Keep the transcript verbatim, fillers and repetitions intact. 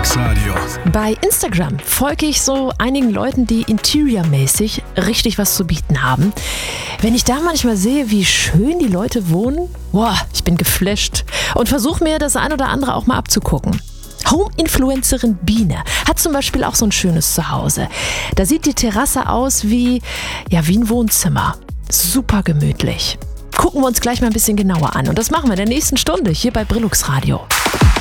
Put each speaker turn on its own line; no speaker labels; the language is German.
Brillux Radio.
Bei Instagram folge ich so einigen Leuten, die interiormäßig richtig was zu bieten haben. Wenn ich da manchmal sehe, wie schön die Leute wohnen, boah, ich bin geflasht und versuche mir das ein oder andere auch mal abzugucken. Home-Influencerin Biene hat zum Beispiel auch so ein schönes Zuhause. Da sieht die Terrasse aus wie, ja, wie ein Wohnzimmer. Super gemütlich. Gucken wir uns gleich mal ein bisschen genauer an. Und das machen wir in der nächsten Stunde hier bei Brillux Radio.